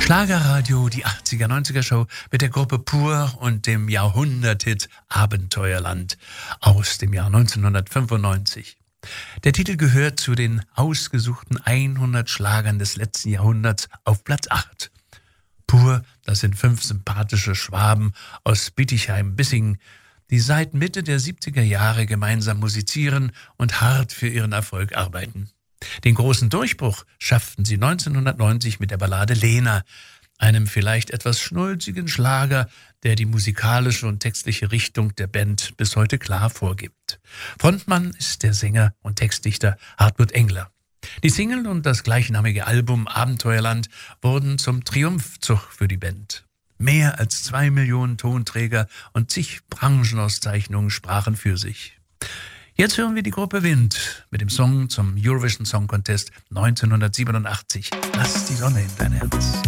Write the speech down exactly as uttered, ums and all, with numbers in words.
Schlagerradio, die achtziger, neunziger Show mit der Gruppe Pur und dem Jahrhunderthit Abenteuerland aus dem Jahr neunzehnhundertfünfundneunzig. Der Titel gehört zu den ausgesuchten hundert Schlagern des letzten Jahrhunderts auf Platz acht. Pur, das sind fünf sympathische Schwaben aus Bietigheim-Bissingen, die seit Mitte der siebziger Jahre gemeinsam musizieren und hart für ihren Erfolg arbeiten. Den großen Durchbruch schafften sie neunzehnhundertneunzig mit der Ballade Lena, einem vielleicht etwas schnulzigen Schlager, der die musikalische und textliche Richtung der Band bis heute klar vorgibt. Frontmann ist der Sänger und Textdichter Hartmut Engler. Die Single und das gleichnamige Album Abenteuerland wurden zum Triumphzug für die Band. Mehr als zwei Millionen Tonträger und zig Branchenauszeichnungen sprachen für sich. Jetzt hören wir die Gruppe Wind mit dem Song zum Eurovision Song Contest neunzehnhundertsiebenundachtzig. Lass die Sonne in dein Herz.